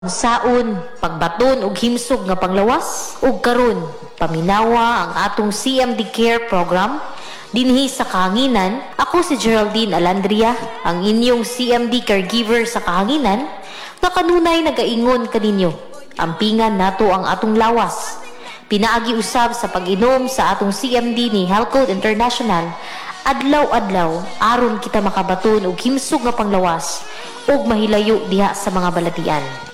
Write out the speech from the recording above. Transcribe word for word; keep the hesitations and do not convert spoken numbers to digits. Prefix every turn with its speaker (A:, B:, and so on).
A: Saon, pagbaton ug himsog nga panglawas ug karon paminawa ang atong C M D Care program dinhi sa Kahanginan. Ako si Geraldine Alandria, ang inyong C M D caregiver sa Kahanginan, nga kanunay nagaingon kaninyo. Ampingan nato ang atong lawas. Pinaagi usab sa pag-inom sa atong C M D ni Healthcode International adlaw-adlaw aron kita makabaton og himsog nga panglawas ug mahilayo diha sa mga balatian.